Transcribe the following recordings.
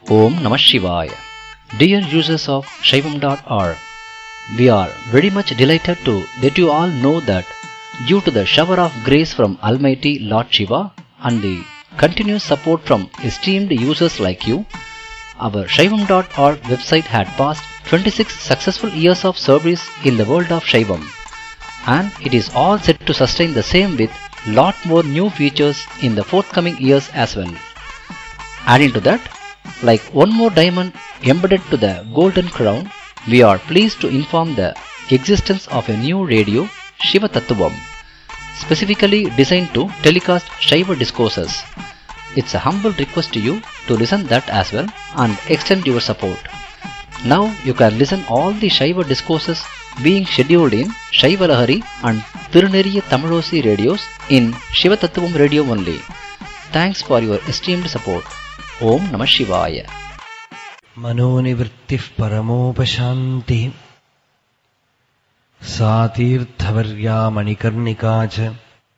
Om Namah Shivaya. Dear users of Shaivam.org, we are very much delighted to let you all know that due to the shower of grace from Almighty Lord Shiva and the continuous support from esteemed users like you, our Shaivam.org website had passed 26 successful years of service in the world of Shaivam, and it is all set to sustain the same with lot more new features in the forthcoming years as well. Adding to that, like one more diamond embedded to the golden crown, we are pleased to inform the existence of a new radio, Shiva Tattvam, specifically designed to telecast Shiva discourses. It's a humble request to you to listen that as well and extend your support. Now you can listen all the Shiva discourses being scheduled in Shiva Lahari and Tiruneriya Tamilosi radios in Shiva Tattvam radio only. Thanks for your esteemed support. Om Namah Shivaya. Manonivrittif paramopashanti Satirthavarya manikarnikacha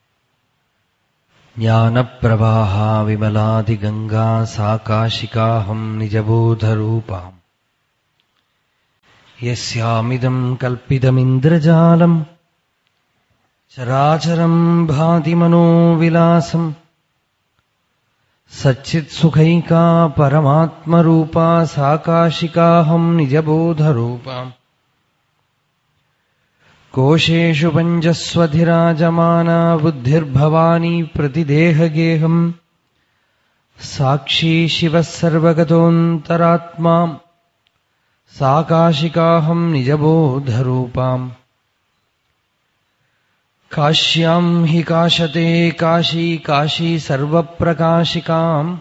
Jnanapravaha vimaladi ganga Sakashikaham nijabodharupam Yasyamidam kalpidam indrajalam Characharam bhati manovilasam Satchit sukhaika paramatma rupa sakashikaham nijabodharupam Kosheshu panchaswadhirajamana buddhirbhavani pratidehageham Sakshi shivas sarvagatontaratma Sakashikaham nijabodharupam Kashyam hi kashate kashi kashi sarvaprakashikam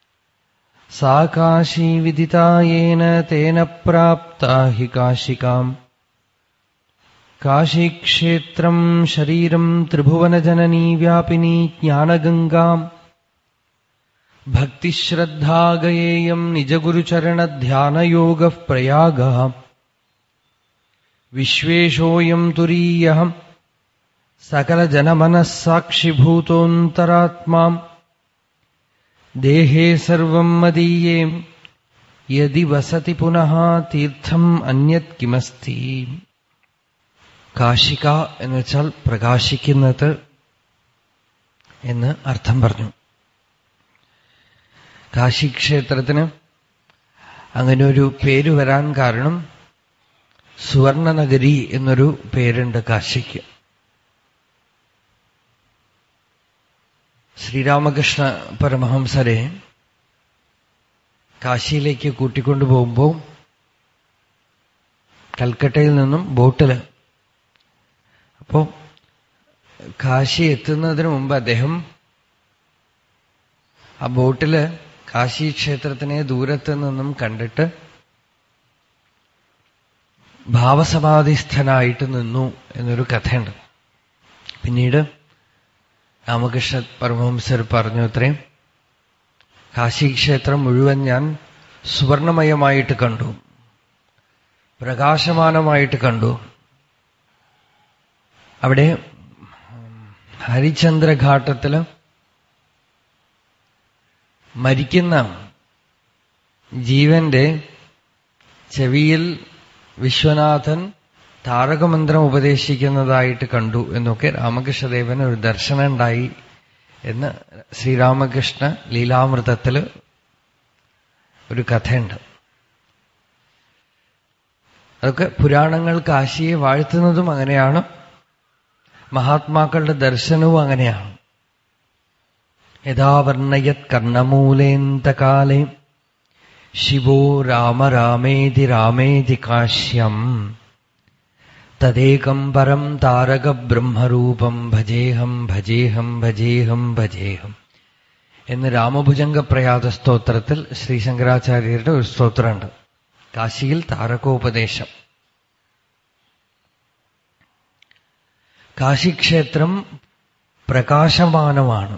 Sakashi viditayena tena prapta hi kashikam Kashi kshetram shariram tribhuvana janani vyapini jnanagangam Bhakti shraddha gayeyam nijaguru charana dhyana yoga prayaga Vishveshoyam turiyaham Sakala janamanas sakshi bhutontaratmam Dehe sarvam madiyem Yadi vasati punaha tirtham anyat kimasti കാശിക എന്ന് വെച്ചാൽ പ്രകാശിക്കുന്നത് എന്ന് അർത്ഥം പറഞ്ഞു. കാശി ക്ഷേത്രത്തിന് അങ്ങനെ ഒരു പേര് വരാൻ കാരണം സുവർണനഗരി എന്നൊരു പേരുണ്ട് കാശിക്ക്. ശ്രീരാമകൃഷ്ണ പരമഹംസരെ കാശിയിലേക്ക് കൂട്ടിക്കൊണ്ടുപോകുമ്പോൾ കൽക്കട്ടയിൽ നിന്നും ബോട്ടില് അപ്പോ കാശി എത്തുന്നതിന് മുമ്പ് അദ്ദേഹം ആ ബോട്ടില് കാശി ക്ഷേത്രത്തിനെ ദൂരത്ത് നിന്നും കണ്ടിട്ട് ഭാവസമാധിസ്ഥനായിട്ട് നിന്നു എന്നൊരു കഥയുണ്ട്. പിന്നീട് രാമകൃഷ്ണ പരമഹംസർ പറഞ്ഞു അത്രയും കാശി ക്ഷേത്രം മുഴുവൻ ഞാൻ സുവർണമയമായിട്ട് കണ്ടു, പ്രകാശമാനമായിട്ട് കണ്ടു. അവിടെ ഹരിചന്ദ്രഘാട്ടത്തില് മരിക്കുന്ന ജീവന്റെ ചെവിയിൽ വിശ്വനാഥൻ താരകമന്ത്രം ഉപദേശിക്കുന്നതായിട്ട് കണ്ടു എന്നൊക്കെ രാമകൃഷ്ണദേവന് ഒരു ദർശനം ഉണ്ടായി എന്ന് ശ്രീരാമകൃഷ്ണ ലീലാമൃതത്തില് ഒരു കഥയുണ്ട്. അതൊക്കെ പുരാണങ്ങൾ കാശിയെ വാഴ്ത്തുന്നതും അങ്ങനെയാണ്, മഹാത്മാക്കളുടെ ദർശനവും അങ്ങനെയാണ്. യഥാ വർണ്ണയത് കർണമൂലേന്തകാലേ ശിവോ രാമ രാമേതി രാമേതി കാശ്യം തദേകം പരം താരക ബ്രഹ്മരൂപം ഭജേഹം ഭജേഹം ഭജേഹം ഭജേഹം എന്ന് രാമഭുജംഗ പ്രയാത സ്തോത്രത്തിൽ ശ്രീ ശങ്കരാചാര്യരുടെ ഒരു സ്തോത്രമുണ്ട്. കാശിയിൽ താരകോപദേശം. കാശിക്ഷേത്രം പ്രകാശമാനമാണ്.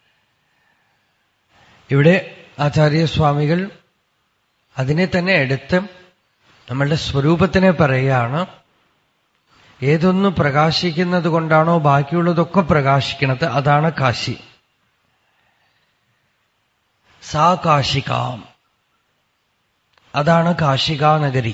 ഇവിടെ ആചാര്യസ്വാമികൾ അതിനെ തന്നെ എടുത്ത് നമ്മളുടെ സ്വരൂപത്തിനെ പറയുകയാണ്. ഏതൊന്ന് പ്രകാശിക്കുന്നത് കൊണ്ടാണോ ബാക്കിയുള്ളതൊക്കെ പ്രകാശിക്കുന്നത്, അതാണ് കാശി. സാ കാശികാം അതാണ് കാശികാനഗരി.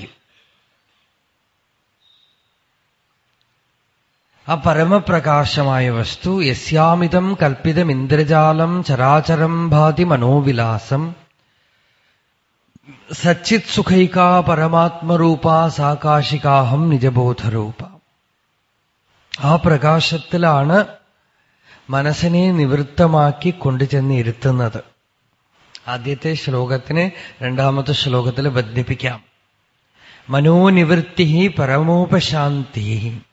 ആ പരമപ്രകാശമായ വസ്തു യസ്യാമിതം കൽപ്പിതം ഇന്ദ്രജാലം ചരാചരം ഭാതി മനോവിലാസം സച്ചിത് സുഖൈകാ പരമാത്മരൂപ സാ കാശികാഹം നിജബോധരൂപ. ആ പ്രകാശത്തിലാണ് മനസ്സിനെ നിവൃത്തമാക്കി കൊണ്ടുചെന്ന് ഇരുത്തുന്നത്. ആദ്യത്തെ ശ്ലോകത്തിന് രണ്ടാമത്തെ ശ്ലോകത്തിൽ ബന്ധിപ്പിക്കാം. മനോനിവൃത്തി പരമോപശാന്തി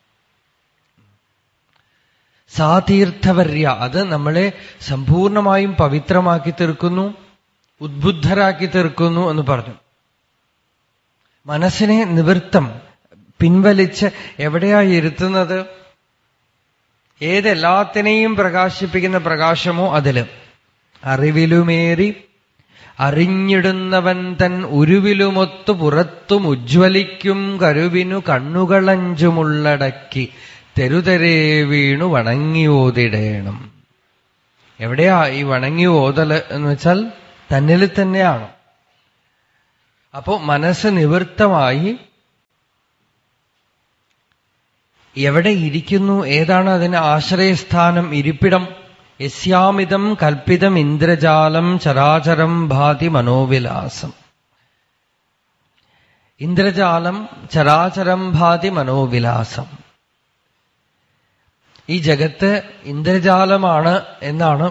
സാ തീർത്ഥവർയ. അത് നമ്മളെ സമ്പൂർണമായും പവിത്രമാക്കി തീർക്കുന്നു, ഉദ്ബുദ്ധരാക്കി തീർക്കുന്നു എന്ന് പറഞ്ഞു. മനസ്സിനെ നിവൃത്തം പിൻവലിച്ച് എവിടെയായി ഇരുത്തുന്നത്? ഏതെല്ലാത്തിനെയും പ്രകാശിപ്പിക്കുന്ന പ്രകാശമോ അതില്. അറിവിലുമേറി അറിഞ്ഞിടുന്നവൻ തൻ ഉരുവിലുമൊത്തു പുറത്തും ഉജ്ജ്വലിക്കും കരുവിനു കണ്ണുകളഞ്ചുമുള്ളടക്കി തെരുതെരേ വീണു വണങ്ങിയോതിടേണം. എവിടെയാ ഈ വണങ്ങി ഓതല് എന്ന് വെച്ചാൽ തന്നിൽ തന്നെയാണ്. അപ്പോ മനസ്സ് നിവൃത്തമായി എവിടെ ഇരിക്കുന്നു? ഏതാണ് അതിന് ആശ്രയസ്ഥാനം, ഇരിപ്പിടം? യസ്യാമിതം കൽപ്പിതം ഇന്ദ്രജാലം ചരാചരം ഭാതി മനോവിലാസം. ഇന്ദ്രജാലം ചരാചരം ഭാതി മനോവിലാസം. ഈ ജഗത്ത് ഇന്ദ്രജാലമാണ് എന്നാണ്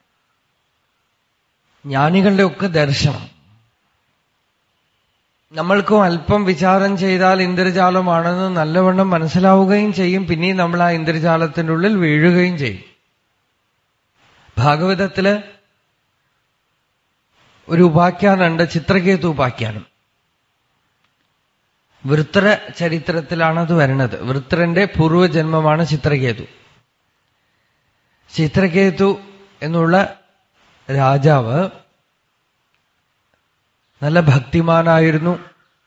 ജ്ഞാനികളുടെ ഒക്കെ ദർശനം. നമ്മൾക്കും അല്പം വിചാരം ചെയ്താൽ ഇന്ദ്രജാലമാണെന്ന് നല്ലവണ്ണം മനസ്സിലാവുകയും ചെയ്യും. പിന്നെയും നമ്മൾ ആ ഇന്ദ്രജാലത്തിൻ്റെ ഉള്ളിൽ വീഴുകയും ചെയ്യും. ഭാഗവതത്തില് ഒരു ഉപാഖ്യാനുണ്ട്, ചിത്രകേതു ഉപാഖ്യാനം. വൃത്ര ചരിത്രത്തിലാണത് വരുന്നത്. വൃത്രന്റെ പൂർവ്വജന്മമാണ് ചിത്രകേതു. ചിത്രകേതു എന്നുള്ള രാജാവ് നല്ല ഭക്തിമാനായിരുന്നു.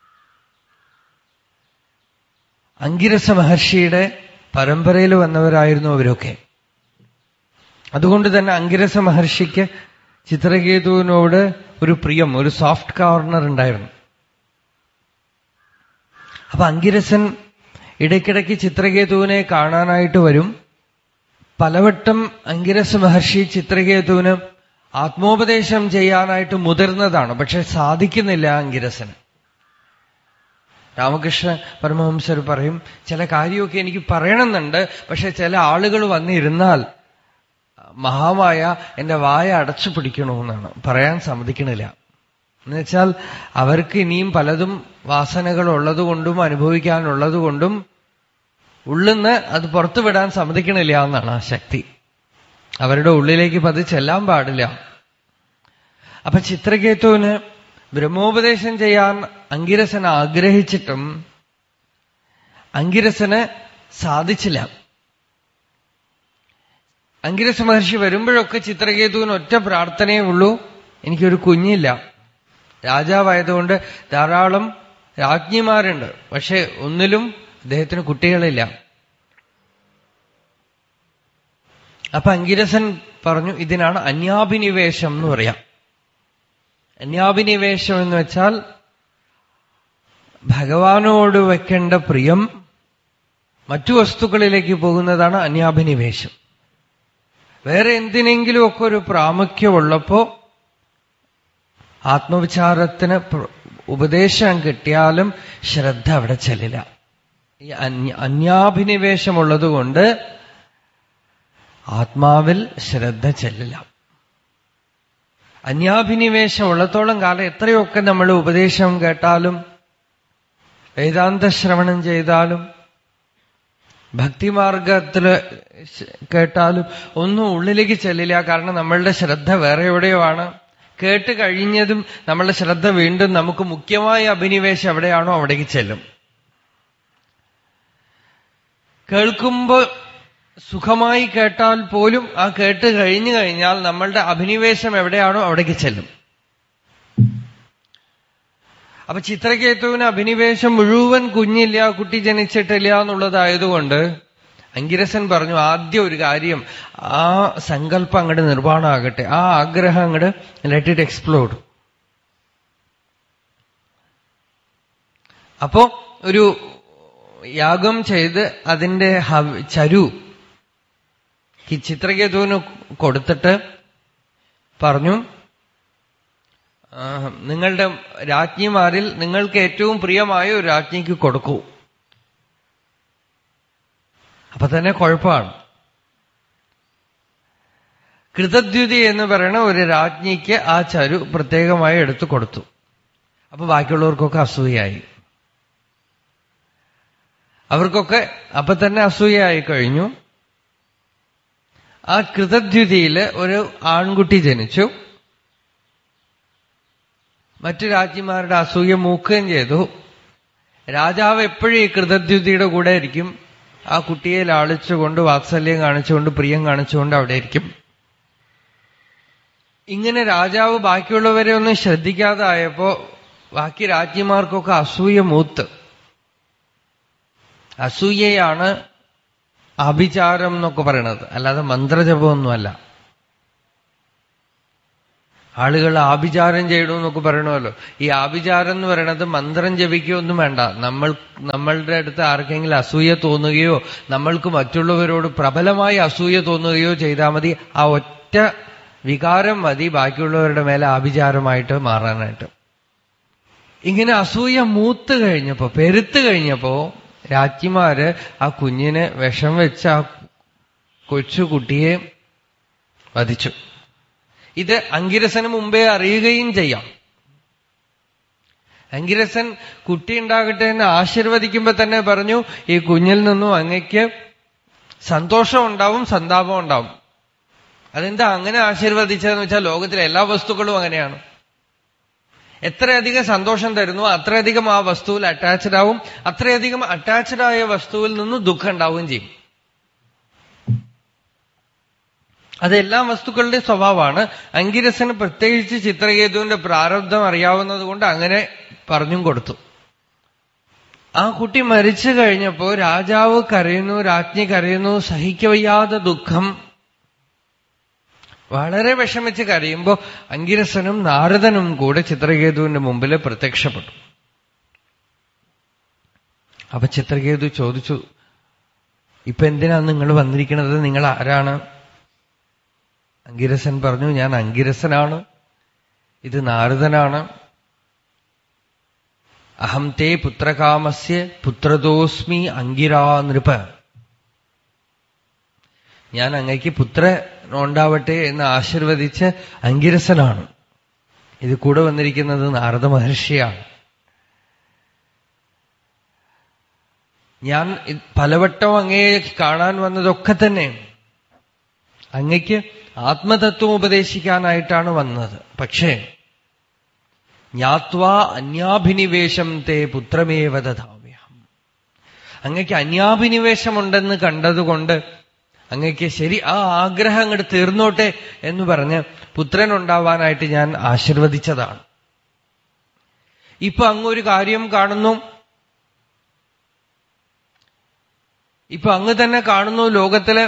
അങ്കിരസ മഹർഷിയുടെ പരമ്പരയിൽ വന്നവരായിരുന്നു അവരൊക്കെ. അതുകൊണ്ട് തന്നെ അങ്കിരസ മഹർഷിക്ക് ചിത്രകേതുവിനോട് ഒരു പ്രിയം, ഒരു സോഫ്റ്റ് കോർണർ ഉണ്ടായിരുന്നു. അപ്പൊ അങ്കിരസൻ ഇടയ്ക്കിടയ്ക്ക് ചിത്രകേതുവിനെ കാണാനായിട്ട് വരും. പലവട്ടം അങ്കിരസ മഹർഷി ചിത്രകേതുവിന് ആത്മോപദേശം ചെയ്യാനായിട്ട് മുതിർന്നതാണ്. പക്ഷെ സാധിക്കുന്നില്ല അങ്കിരസന്. രാമകൃഷ്ണ പരമഹംസർ പറയും, ചില കാര്യമൊക്കെ എനിക്ക് പറയണമെന്നുണ്ട്, പക്ഷെ ചില ആളുകൾ വന്നിരുന്നാൽ മഹാമായ എന്റെ വായ അടച്ചു പിടിക്കണമെന്നാണ്, പറയാൻ സമ്മതിക്കണില്ല. എന്നുവെച്ചാൽ അവർക്ക് ഇനിയും പലതും വാസനകൾ ഉള്ളതുകൊണ്ടും അനുഭവിക്കാനുള്ളതുകൊണ്ടും ഉള്ളിന്ന് അത് പുറത്തുവിടാൻ സമ്മതിക്കണില്ല എന്നാണ് ആ ശക്തി. അവരുടെ ഉള്ളിലേക്ക് പതിച്ചെല്ലാൻ പാടില്ല. അപ്പൊ ചിത്രകേതുവിന് ബ്രഹ്മോപദേശം ചെയ്യാൻ അങ്കിരസൻ ആഗ്രഹിച്ചിട്ടും അങ്കിരസന് സാധിച്ചില്ല. അങ്കിരസ മഹർഷി വരുമ്പോഴൊക്കെ ചിത്രകേതുവിന് ഒറ്റ പ്രാർത്ഥനയേ ഉള്ളൂ, എനിക്കൊരു കുഞ്ഞില്ല. രാജാവായതുകൊണ്ട് ധാരാളം രാജ്ഞിമാരുണ്ട്, പക്ഷെ ഒന്നിലും അദ്ദേഹത്തിന് കുട്ടികളില്ല. അപ്പൊ അങ്കിരസൻ പറഞ്ഞു, ഇതിനാണ് അന്യാഭിനിവേശം എന്ന് പറയാം. അന്യാഭിനിവേശം എന്ന് വെച്ചാൽ ഭഗവാനോട് വെക്കേണ്ട പ്രിയം മറ്റു വസ്തുക്കളിലേക്ക് പോകുന്നതാണ് അന്യാഭിനിവേശം. വേറെ എന്തിനെങ്കിലുമൊക്കെ ഒരു പ്രാമുഖ്യമുള്ളപ്പോ ആത്മവിചാരത്തിന് ഉപദേശം കിട്ടിയാലും ശ്രദ്ധ അവിടെ ചെല്ലില്ല. ഈ അന്യാഭിനിവേശമുള്ളതുകൊണ്ട് ആത്മാവിൽ ശ്രദ്ധ ചെല്ലില്ല. അന്യാഭിനിവേശമുള്ളത്തോളം കാലം എത്രയൊക്കെ നമ്മൾ ഉപദേശം കേട്ടാലും വേദാന്ത ശ്രവണം ചെയ്താലും ഭക്തിമാർഗത്തില് കേട്ടാലും ഒന്നും ഉള്ളിലേക്ക് ചെല്ലില്ല. കാരണം നമ്മളുടെ ശ്രദ്ധ വേറെ എവിടെയോ ആണ്. കേട്ട് കഴിഞ്ഞതും നമ്മളുടെ ശ്രദ്ധ വീണ്ടും നമുക്ക് മുഖ്യമായ അഭിനിവേശം എവിടെയാണോ അവിടേക്ക് ചെല്ലും. കേൾക്കുമ്പോൾ സുഖമായി കേട്ടാൽ പോലും ആ കേട്ട് കഴിഞ്ഞു കഴിഞ്ഞാൽ നമ്മളുടെ അഭിനിവേശം എവിടെയാണോ അവിടേക്ക് ചെല്ലും. അപ്പൊ ചിത്രകേതുവിന് അഭിനിവേശം മുഴുവൻ കുഞ്ഞില്ല, കുട്ടി ജനിച്ചിട്ടില്ല എന്നുള്ളതായതുകൊണ്ട് അങ്കിരസൻ പറഞ്ഞു, ആദ്യം ഒരു കാര്യം, ആ സങ്കല്പം അങ്ങോട്ട് നിർവ്വാണമാകട്ടെ, ആ ആഗ്രഹം അങ്ങോട്ട് ലെറ്റ് ഇറ്റ് എക്സ്പ്ലോഡ്. അപ്പോ ഒരു യാഗം ചെയ്ത് അതിന്റെ ചരു ചിത്രകേതുവിന് കൊടുത്തിട്ട് പറഞ്ഞു, നിങ്ങളുടെ രാജ്ഞിമാരിൽ നിങ്ങൾക്ക് ഏറ്റവും പ്രിയമായ ഒരു രാജ്ഞിക്ക് കൊടുക്കൂ. അപ്പൊ തന്നെ കുഴപ്പമാണ്. കൃതദ്യുതി എന്ന് പറയുന്ന ഒരു രാജ്ഞിക്ക് ആ ചരു പ്രത്യേകമായി എടുത്തു കൊടുത്തു. അപ്പൊ ബാക്കിയുള്ളവർക്കൊക്കെ അസൂയായി. അവർക്കൊക്കെ അപ്പൊ തന്നെ അസൂയായി കഴിഞ്ഞു. ആ കൃതദ്യുതിയില് ഒരു ആൺകുട്ടി ജനിച്ചു. മറ്റു രാജ്ഞിമാരുടെ അസൂയ മൂക്കുകയും ചെയ്തു. രാജാവ് എപ്പോഴും ഈ കൃതദ്യുതിയുടെ കൂടെ ഇരിക്കും. ആ കുട്ടിയെ ലാളിച്ചുകൊണ്ട് വാത്സല്യം കാണിച്ചുകൊണ്ട് പ്രിയം കാണിച്ചുകൊണ്ട് അവിടെ ഇരിക്കും. ഇങ്ങനെ രാജാവ് ബാക്കിയുള്ളവരെ ഒന്നും ശ്രദ്ധിക്കാതെ ആയപ്പോ ബാക്കി രാജ്ഞിമാർക്കൊക്കെ അസൂയ മൂത്ത്. അസൂയയാണ് ആഭിചാരം എന്നൊക്കെ പറയണത്, അല്ലാതെ മന്ത്രജപമൊന്നുമല്ല. ആളുകൾ ആഭിചാരം ചെയ്യണമെന്നൊക്കെ പറയണമല്ലോ. ഈ ആഭിചാരം എന്ന് പറയണത് മന്ത്രം ജപിക്കുകയൊന്നും വേണ്ട. നമ്മളുടെ അടുത്ത് ആർക്കെങ്കിലും അസൂയ തോന്നുകയോ നമ്മൾക്ക് മറ്റുള്ളവരോട് പ്രബലമായി അസൂയ തോന്നുകയോ ചെയ്താൽ മതി. ആ ഒറ്റ വികാരം മതി ബാക്കിയുള്ളവരുടെ മേലെ ആഭിചാരമായിട്ട് മാറാനായിട്ട്. ഇങ്ങനെ അസൂയ മൂത്ത് കഴിഞ്ഞപ്പോ, പെരുത്ത് കഴിഞ്ഞപ്പോ രാജ്ഞിമാര് ആ കുഞ്ഞിനെ വിഷം വെച്ച് ആ കൊച്ചുകുട്ടിയെ വധിച്ചു. ഇത് അങ്കിരസന് മുമ്പേ അറിയുകയും ചെയ്യാം. അങ്കിരസൻ കുട്ടി ഉണ്ടാകട്ടെ എന്ന് ആശീർവദിക്കുമ്പോ തന്നെ പറഞ്ഞു, ഈ കുഞ്ഞിൽ നിന്നും അങ്ങയ്ക്ക് സന്തോഷം ഉണ്ടാവും, സന്താപം ഉണ്ടാവും. അതെന്താ അങ്ങനെ ആശീർവദിച്ചതെന്ന് വെച്ചാൽ ലോകത്തിലെ എല്ലാ വസ്തുക്കളും അങ്ങനെയാണ്. എത്രയധികം സന്തോഷം തരുന്നു അത്രയധികം ആ വസ്തുവിൽ അറ്റാച്ച്ഡ് ആവും. അത്രയധികം അറ്റാച്ച്ഡ് ആയ വസ്തുവിൽ നിന്ന് ദുഃഖം ഉണ്ടാവുകയും ചെയ്യും. അതെല്ലാ വസ്തുക്കളുടെ സ്വഭാവമാണ്. അങ്കിരസന് പ്രത്യേകിച്ച് ചിത്രകേതുവിന്റെ പ്രാരബ്ധം അറിയാവുന്നത് കൊണ്ട് അങ്ങനെ പറഞ്ഞും കൊടുത്തു. ആ കുട്ടി മരിച്ചു കഴിഞ്ഞപ്പോ രാജാവ് കരയുന്നു, രാജ്ഞി കരയുന്നു. സഹിക്കവയ്യാതെ ദുഃഖം, വളരെ വിഷമിച്ച് കരയുമ്പോ അങ്കിരസനും നാരദനും കൂടെ ചിത്രകേതുവിന്റെ മുമ്പിൽ പ്രത്യക്ഷപ്പെട്ടു. അപ്പൊ ചിത്രകേതു ചോദിച്ചു, ഇപ്പൊ എന്തിനാ നിങ്ങൾ വന്നിരിക്കുന്നത്? നിങ്ങൾ ആരാണ്? അങ്കിരസൻ പറഞ്ഞു, ഞാൻ അങ്കിരസനാണ്, ഇത് നാരദനാണ്. അഹം തേ പുത്രകാമസ്യ പുത്രദോസ്മി അങ്കിരാ നൃപ. ഞാൻ അങ്ങയ്ക്ക് പുത്രൻ ഉണ്ടാവട്ടെ എന്ന് ആശീർവദിച്ച് അങ്കിരസനാണ്. ഇത് കൂടെ വന്നിരിക്കുന്നത് നാരദ മഹർഷിയാണ്. ഞാൻ പലവട്ടം അങ്ങയെ കാണാൻ വന്നതൊക്കെ തന്നെ അങ്ങയ്ക്ക് ആത്മതത്വം ഉപദേശിക്കാനായിട്ടാണ് വന്നത്. പക്ഷേ ജ്ഞാത്വാ അന്യാഭിനിവേശം തേ പുത്രമേവ ദധാമ്യഹം. അങ്ങയ്ക്ക് അന്യാഭിനിവേശമുണ്ടെന്ന് കണ്ടതുകൊണ്ട് അങ്ങയ്ക്ക് ശരി ആ ആഗ്രഹം അങ്ങോട്ട് തീർന്നോട്ടെ എന്ന് പറഞ്ഞ് പുത്രൻ ഉണ്ടാവാനായിട്ട് ഞാൻ ആശീർവദിച്ചതാണ്. ഇപ്പൊ അങ്ങൊരു കാര്യം കാണുന്നു, ഇപ്പൊ അങ്ങ് തന്നെ കാണുന്നു, ലോകത്തില്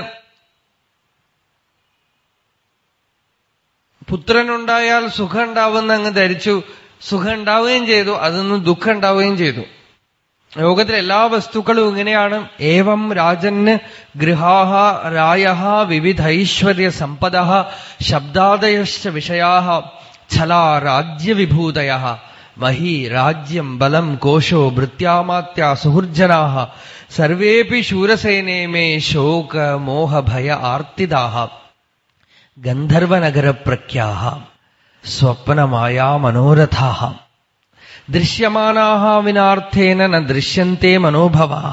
പുത്രനുണ്ടായാൽ സുഖം ഉണ്ടാവുമെന്ന് അങ്ങ് ധരിച്ചു. സുഖം ഉണ്ടാവുകയും ചെയ്തു, അതിൽ ദുഃഖം ഉണ്ടാവുകയും ചെയ്തു. ലോകത്തിലെ എല്ലാ വസ്തുക്കളും ഇങ്ങനെയാണ്. ഏവം രാജന് ഗൃഹാഹ രായഃ വിവിധൈശ്വര്യ സമ്പദഃ ശബ്ദാദയശ്ച വിഷയാഃ ഛലാ രാജ്യവിഭൂതയഃ മഹി രാജ്യം ബലം കോശോ ഭൃത്യാമാത്യാ സുഹൃജനാഃ സർവേപി ശൂരസേനേ മേ ശോക മോഹഭയ ആർത്തിദാഃ ഗന്ധർവനഗരപ്രഖ്യാഃ സ്വപ്നമായാ മനോരഥാഃ ദൃശ്യമാനാഃ വിനാർത്ഥേന ന ദൃശ്യന്തേ മനോഭവാഃ.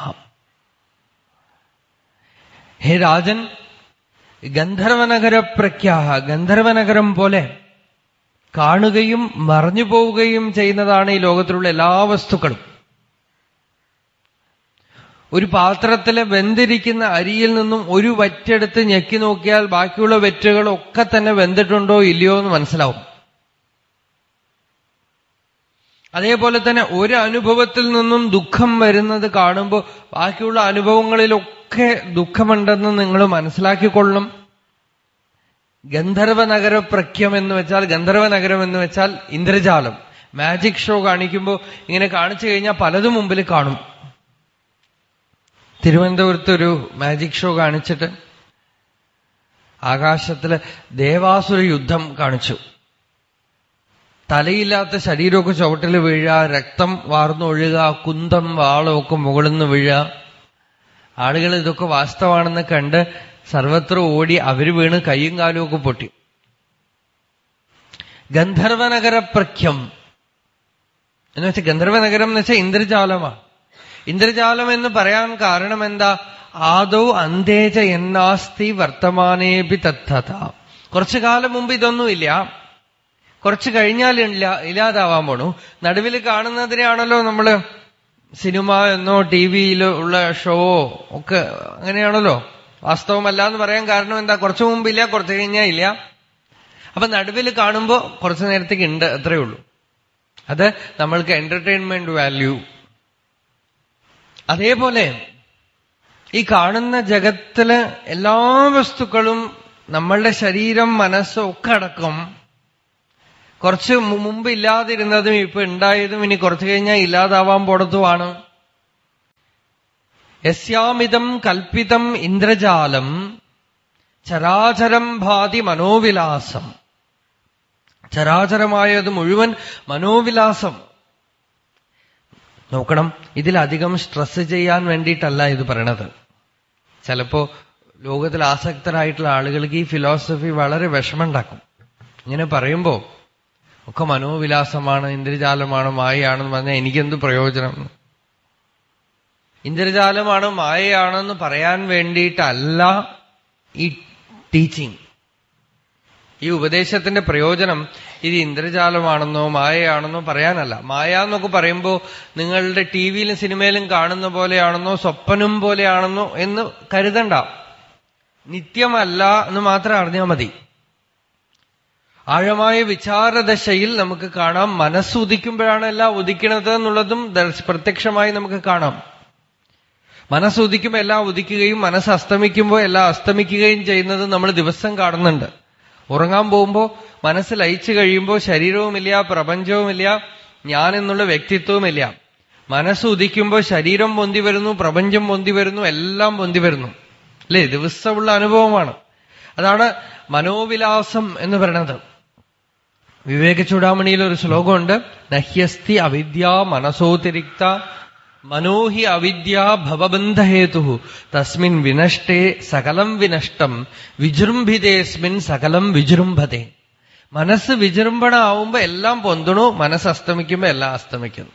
ഹേ രാജൻ, ഗന്ധർവനഗരപ്രഖ്യാഃ, ഗന്ധർവനഗരം പോലെ കാണുകയും മറഞ്ഞു പോവുകയും ചെയ്യുന്നതാണ് ഈ ലോകത്തിലുള്ള എല്ലാ വസ്തുക്കളും. ഒരു പാത്രത്തിലെ വെന്തിരിക്കുന്ന അരിയിൽ നിന്നും ഒരു വറ്റെടുത്ത് ഞെക്കി നോക്കിയാൽ ബാക്കിയുള്ള വെറ്റുകളൊക്കെ തന്നെ വെന്തിട്ടുണ്ടോ ഇല്ലയോ എന്ന് മനസ്സിലാവും. അതേപോലെ തന്നെ ഒരു അനുഭവത്തിൽ നിന്നും ദുഃഖം വരുന്നത് കാണുമ്പോൾ ബാക്കിയുള്ള അനുഭവങ്ങളിലൊക്കെ ദുഃഖമുണ്ടെന്ന് നിങ്ങൾ മനസ്സിലാക്കിക്കൊള്ളണം. ഗന്ധർവനഗര പ്രഖ്യം എന്ന് വെച്ചാൽ, ഗന്ധർവനഗരം എന്ന് വെച്ചാൽ ഇന്ദ്രജാലം. മാജിക് ഷോ കാണിക്കുമ്പോൾ ഇങ്ങനെ കാണിച്ചു കഴിഞ്ഞാൽ പലതും മുമ്പിൽ കാണും. തിരുവനന്തപുരത്തൊരു മാജിക് ഷോ കാണിച്ചിട്ട് ആകാശത്തില് ദേവാസുര യുദ്ധം കാണിച്ചു. തലയില്ലാത്ത ശരീരമൊക്കെ ചുവട്ടിൽ വീഴുക, രക്തം വാർന്നൊഴുക, കുന്തം വാളമൊക്കെ മുകളിൽ നിന്ന് വീഴുക. ആളുകൾ ഇതൊക്കെ വാസ്തവാണെന്ന് കണ്ട് സർവത്ര ഓടി അവര് വീണ് കൈയും കാലും ഒക്കെ പൊട്ടി. ഗന്ധർവനഗരപ്രഖ്യം എന്ന് വെച്ചാൽ ഗന്ധർവനഗരം എന്ന് വെച്ചാൽ ഇന്ദ്രജാലമാണ്. ഇന്ദ്രജാലം എന്ന് പറയാൻ കാരണം എന്താ? ആദൗ അന്തേജ എന്നാസ്തി വർത്തമാനേപി തത്തഥ. കുറച്ചു കാലം മുമ്പ് ഇതൊന്നുമില്ല, കുറച്ചു കഴിഞ്ഞാൽ ഇല്ലാതാവാൻ പോണു. നടുവിൽ കാണുന്നതിനെയാണല്ലോ നമ്മള് സിനിമ എന്നോ ടി വിയിലോ ഉള്ള ഷോവോ ഒക്കെ അങ്ങനെയാണല്ലോ. വാസ്തവമല്ല എന്ന് പറയാൻ കാരണം എന്താ? കുറച്ചു മുമ്പില്ല, കുറച്ചു കഴിഞ്ഞാൽ ഇല്ല. അപ്പൊ നടുവിൽ കാണുമ്പോ കുറച്ചു നേരത്തേക്ക് ഉണ്ട്, അത്രയേ ഉള്ളൂ. അത് നമ്മൾക്ക് എന്റർടൈൻമെന്റ് വാല്യൂ. അതേപോലെ ഈ കാണുന്ന ജഗത്തില് എല്ലാ വസ്തുക്കളും നമ്മളുടെ ശരീരം, മനസ്സും ഒക്കെ അടക്കം കുറച്ച് മുമ്പ് ഇല്ലാതിരുന്നതും ഇപ്പൊ ഉണ്ടായതും ഇനി കുറച്ചു കഴിഞ്ഞാൽ ഇല്ലാതാവാൻ പോടത്തുമാണ്. യസ്യാമിതം കൽപ്പിതം ഇന്ദ്രജാലം ചരാചരം ഭാതി മനോവിലാസം. ചരാചരമായത് മുഴുവൻ മനോവിലാസം. നോക്കണം, ഇതിലധികം സ്ട്രെസ് ചെയ്യാൻ വേണ്ടിയിട്ടല്ല ഇത് പറയണത്. ചിലപ്പോ ലോകത്തിൽ ആസക്തരായിട്ടുള്ള ആളുകൾക്ക് ഈ ഫിലോസഫി വളരെ വിഷമമുണ്ടാക്കും. ഇങ്ങനെ പറയുമ്പോ ഒക്കെ മനോവിലാസമാണ്, ഇന്ദ്രജാലമാണ്, മായയാണെന്ന് പറഞ്ഞാൽ എനിക്കെന്ത് പ്രയോജനം? ഇന്ദ്രജാലമാണ്, മായയാണെന്ന് പറയാൻ വേണ്ടിയിട്ടല്ല ഈ ടീച്ചിങ്. ഈ ഉപദേശത്തിന്റെ പ്രയോജനം ഇത് ഇന്ദ്രജാലമാണെന്നോ മായയാണെന്നോ പറയാനല്ല. മായ എന്നൊക്കെ പറയുമ്പോ നിങ്ങളുടെ ടി വിയിലും സിനിമയിലും കാണുന്ന പോലെയാണെന്നോ സ്വപ്നം പോലെയാണെന്നോ എന്ന് കരുതണ്ട. നിത്യമല്ല എന്ന് മാത്രം അറിഞ്ഞാൽ മതി. ആഴമായ വിചാരദശയിൽ നമുക്ക് കാണാം, മനസ്സ് ഉദിക്കുമ്പോഴാണ് എല്ലാം ഉദിക്കണത് എന്നുള്ളതും പ്രത്യക്ഷമായി നമുക്ക് കാണാം. മനസ്സ് ഉദിക്കുമ്പോൾ എല്ലാം ഉദിക്കുകയും മനസ്സ് അസ്തമിക്കുമ്പോൾ എല്ലാം അസ്തമിക്കുകയും ചെയ്യുന്നത് നമ്മൾ ദിവസം കാണുന്നുണ്ട്. ഉറങ്ങാൻ പോകുമ്പോ മനസ്സ് ലയിച്ചു കഴിയുമ്പോൾ ശരീരവുമില്ല, പ്രപഞ്ചവുമില്ല, ഞാൻ എന്നുള്ള വ്യക്തിത്വവുമില്ല. മനസ്സ് ഉദിക്കുമ്പോൾ ശരീരം പൊന്തി വരുന്നു, പ്രപഞ്ചം പൊന്തി വരുന്നു, എല്ലാം പൊന്തി വരുന്നു. അല്ലേ? ദിവസമുള്ള അനുഭവമാണ്. അതാണ് മനോവിലാസം എന്ന് പറയുന്നത്. വിവേക ചൂടാമണിയിൽ ഒരു ശ്ലോകമുണ്ട്, നഹ്യസ്തി അവിദ്യ മനസോതിരിക്ത മനോഹി അവിദ്യ ഭവബന്ധഹേതു തസ്മിൻ വിനഷ്ടേ സകലം വിനഷ്ടം വിജൃംഭിതേസ്മിൻ സകലം വിജൃംഭതേ. മനസ്സ് വിജൃംഭണ ആവുമ്പോ എല്ലാം പൊന്തണു, മനസ്സ് അസ്തമിക്കുമ്പോ എല്ലാം അസ്തമിക്കുന്നു.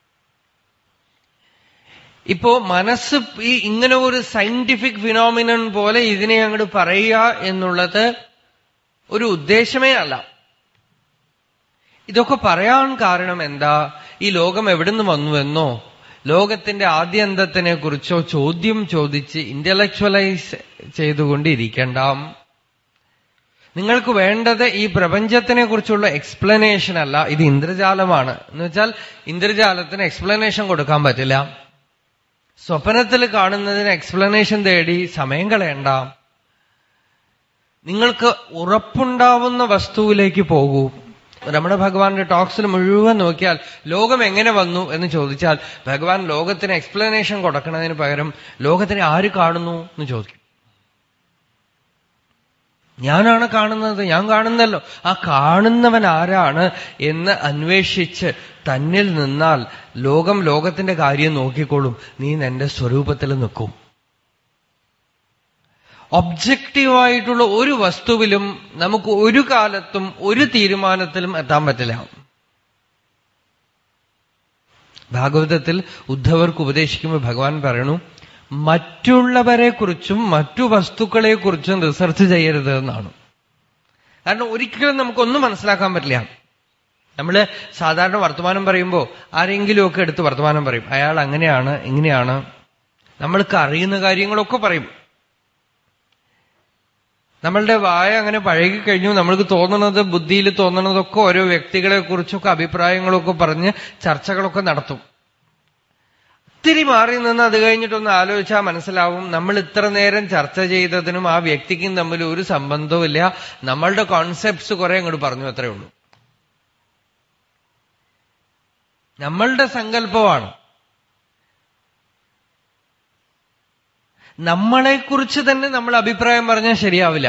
ഇപ്പോ മനസ്സ് ഈ ഇങ്ങനെ ഒരു സയന്റിഫിക് ഫിനോമിനൻ പോലെ ഇതിനെ അങ്ങോട്ട് പറയുക എന്നുള്ളത് ഒരു ഉദ്ദേശമേ അല്ല. ഇതൊക്കെ പറയാൻ കാരണം എന്താ? ഈ ലോകം എവിടുന്ന് വന്നുവെന്നോ ലോകത്തിന്റെ ആദ്യന്തത്തിനെ കുറിച്ചോ ചോദ്യം ചോദിച്ച് ഇന്റലക്ച്വലൈസ് ചെയ്തുകൊണ്ടിരിക്കണ്ട. നിങ്ങൾക്ക് വേണ്ടത് ഈ പ്രപഞ്ചത്തിനെ കുറിച്ചുള്ള എക്സ്പ്ലനേഷൻ അല്ല, ഇത് ഇന്ദ്രജാലമാണ് എന്ന് വെച്ചാൽ ഇന്ദ്രജാലത്തിന് എക്സ്പ്ലനേഷൻ കൊടുക്കാൻ പറ്റില്ല. സ്വപ്നത്തിൽ കാണുന്നതിന് എക്സ്പ്ലനേഷൻ തേടി സമയം കളയണ്ട. നിങ്ങൾക്ക് ഉറപ്പുണ്ടാവുന്ന വസ്തുവിലേക്ക് പോകൂ. രമണ ഭഗവാന്റെ ടോക്സിൽ മുഴുവൻ നോക്കിയാൽ ലോകം എങ്ങനെ വന്നു എന്ന് ചോദിച്ചാൽ ഭഗവാൻ ലോകത്തിന് എക്സ്പ്ലനേഷൻ കൊടുക്കുന്നതിന് പകരം ലോകത്തിനെ ആര് കാണുന്നു എന്ന് ചോദിക്കും. ഞാനാണ് കാണുന്നത്, ഞാൻ കാണുന്നല്ലോ. ആ കാണുന്നവൻ ആരാണ് എന്ന് അന്വേഷിച്ച് തന്നിൽ നിന്നാൽ ലോകം ലോകത്തിന്റെ കാര്യം നോക്കിക്കോളും. നീ നിന്റെ സ്വരൂപത്തിൽ നിൽക്കും. ഒബ്ജക്റ്റീവായിട്ടുള്ള ഒരു വസ്തുവിലും നമുക്ക് ഒരു കാലത്തും ഒരു തീരുമാനത്തിലും എത്താൻ പറ്റില്ല. ഭാഗവതത്തിൽ ഉദ്ധവർക്ക് ഉപദേശിക്കുമ്പോൾ ഭഗവാൻ പറയണു, മറ്റുള്ളവരെ കുറിച്ചും മറ്റു വസ്തുക്കളെ കുറിച്ചും റിസർച്ച് ചെയ്യരുത് എന്നാണ്. കാരണം ഒരിക്കലും നമുക്കൊന്നും മനസ്സിലാക്കാൻ പറ്റില്ല. നമ്മള് സാധാരണ വർത്തമാനം പറയുമ്പോ ആരെങ്കിലുമൊക്കെ എടുത്ത് വർത്തമാനം പറയും, അയാൾ അങ്ങനെയാണ് ഇങ്ങനെയാണ്, നമ്മൾക്ക് അറിയുന്ന കാര്യങ്ങളൊക്കെ പറയും. നമ്മളുടെ വായ അങ്ങനെ പഴകിക്കഴിഞ്ഞു, നമ്മൾക്ക് തോന്നുന്നത്, ബുദ്ധിയിൽ തോന്നുന്നതൊക്കെ ഓരോ വ്യക്തികളെ കുറിച്ചൊക്കെ അഭിപ്രായങ്ങളൊക്കെ പറഞ്ഞ് ചർച്ചകളൊക്കെ നടത്തും. ഇത്തിരി മാറി നിന്ന് അത് കഴിഞ്ഞിട്ടൊന്ന് ആലോചിച്ചാൽ മനസ്സിലാവും, നമ്മൾ ഇത്ര നേരം ചർച്ച ചെയ്തതിനും ആ വ്യക്തിക്കും തമ്മിൽ ഒരു സംബന്ധവും ഇല്ല. നമ്മളുടെ കോൺസെപ്റ്റ്സ് കുറെ അങ്ങോട്ട് പറഞ്ഞു, അത്രേ ഉള്ളൂ. നമ്മളുടെ സങ്കല്പമാണ്. നമ്മളെക്കുറിച്ച് തന്നെ നമ്മൾ അഭിപ്രായം പറഞ്ഞാൽ ശരിയാവില്ല.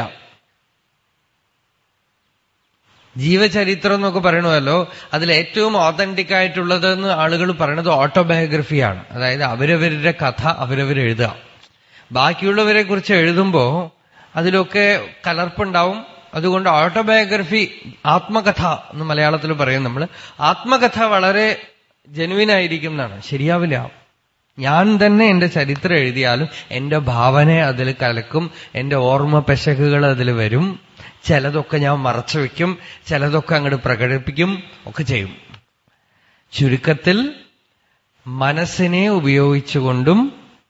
ജീവചരിത്രം എന്നൊക്കെ പറയണമല്ലോ, അതിൽ ഏറ്റവും ഓതന്റിക് ആയിട്ടുള്ളതെന്ന് ആളുകൾ പറയണത് ഓട്ടോബയോഗ്രഫിയാണ്. അതായത് അവരവരുടെ കഥ അവരവരെഴുതുക. ബാക്കിയുള്ളവരെ കുറിച്ച് എഴുതുമ്പോ അതിലൊക്കെ കലർപ്പുണ്ടാവും. അതുകൊണ്ട് ഓട്ടോബയോഗ്രഫി, ആത്മകഥ എന്ന് മലയാളത്തിൽ പറയും നമ്മൾ. ആത്മകഥ വളരെ ജെനുവിനായിരിക്കും എന്നാണ്. ശരിയാവില്ല. ഞാൻ തന്നെ എന്റെ ചരിത്രം എഴുതിയാലും എന്റെ ഭാവന അതിൽ കലക്കും, എന്റെ ഓർമ്മ പെശകുകൾ അതിൽ വരും. ചിലതൊക്കെ ഞാൻ മറച്ചു വെക്കും, ചിലതൊക്കെ അങ്ങോട്ട് പ്രകടിപ്പിക്കും, ഒക്കെ ചെയ്യും. ചുരുക്കത്തിൽ മനസ്സിനെ ഉപയോഗിച്ചുകൊണ്ടും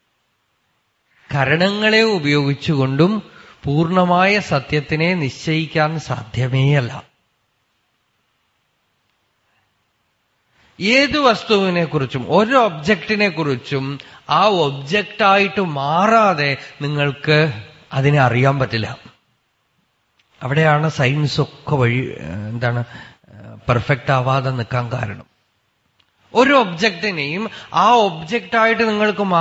കരണങ്ങളെ ഉപയോഗിച്ചുകൊണ്ടും പൂർണ്ണമായ സത്യത്തിനെ നിശ്ചയിക്കാൻ സാധ്യമേയല്ല. ഏത് വസ്തുവിനെ കുറിച്ചും ഒരു ഒബ്ജക്റ്റിനെ കുറിച്ചും ആ ഒബ്ജക്റ്റായിട്ട് മാറാതെ നിങ്ങൾക്ക് അതിനെ അറിയാൻ പറ്റില്ല. അവിടെയാണ് സയൻസ് ഒക്കെ പെർഫെക്റ്റ് ആവാതെ നിൽക്കാൻ കാരണം. ഒരു ഒബ്ജക്റ്റിനെയും ആ ഒബ്ജക്റ്റായിട്ട് നിങ്ങൾക്ക്